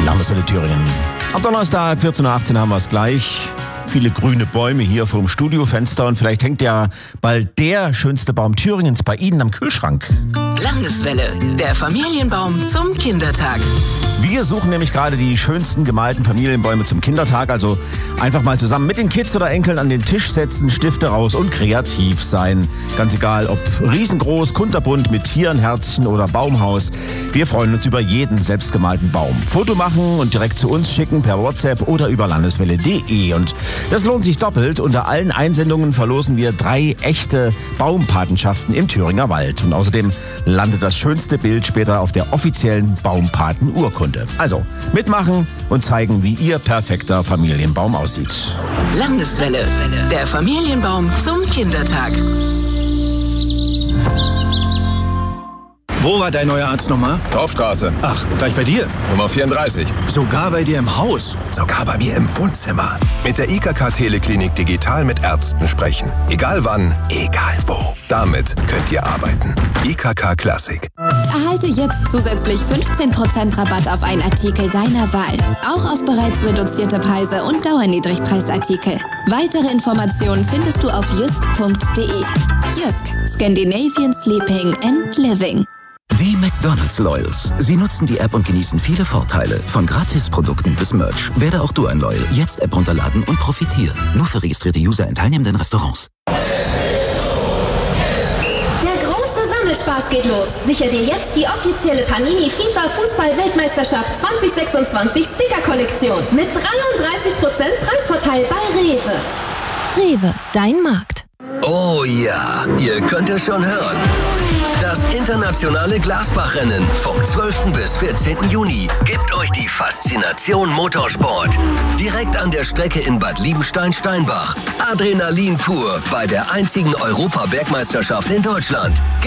Landeswelle Thüringen. Am Donnerstag 14.18 Uhr haben wir es gleich. Viele grüne Bäume hier vor dem Studiofenster und vielleicht hängt ja bald der schönste Baum Thüringens bei Ihnen am Kühlschrank. Landeswelle, der Familienbaum zum Kindertag. Wir suchen nämlich gerade die schönsten gemalten Familienbäume zum Kindertag. Also einfach mal zusammen mit den Kids oder Enkeln an den Tisch setzen, Stifte raus und kreativ sein. Ganz egal, ob riesengroß, kunterbunt mit Tieren, Herzchen oder Baumhaus. Wir freuen uns über jeden selbstgemalten Baum. Foto machen und direkt zu uns schicken per WhatsApp oder über landeswelle.de. Und das lohnt sich doppelt. Unter allen Einsendungen verlosen wir 3 echte Baumpatenschaften im Thüringer Wald. Und außerdem landet das schönste Bild später auf der offiziellen Baumpatenurkunde. Also mitmachen und zeigen, wie Ihr perfekter Familienbaum aussieht. Landeswelle, der Familienbaum zum Kindertag. Wo war dein neuer Arzt nochmal? Torfstraße. Ach, gleich bei dir? Nummer 34. Sogar bei dir im Haus? Sogar bei mir im Wohnzimmer. Mit der IKK Teleklinik digital mit Ärzten sprechen. Egal wann, egal wo. Damit könnt ihr arbeiten. IKK Classic. Erhalte jetzt zusätzlich 15% Rabatt auf einen Artikel deiner Wahl. Auch auf bereits reduzierte Preise und Dauerniedrigpreisartikel. Weitere Informationen findest du auf jysk.de. Jysk, Scandinavian Sleeping and Living. Die McDonald's Loyals. Sie nutzen die App und genießen viele Vorteile. Von Gratisprodukten bis Merch. Werde auch du ein Loyal. Jetzt App runterladen und profitieren. Nur für registrierte User in teilnehmenden Restaurants. Der große Sammelspaß geht los. Sicher dir jetzt die offizielle Panini FIFA Fußball-Weltmeisterschaft 2026 Sticker-Kollektion. Mit 33% Preisvorteil bei Rewe. Rewe, dein Markt. Oh ja, ihr könnt es schon hören. Das internationale Glasbach-Rennen vom 12. bis 14. Juni gibt euch die Faszination Motorsport. Direkt an der Strecke in Bad Liebenstein-Steinbach. Adrenalin pur bei der einzigen Europabergmeisterschaft in Deutschland.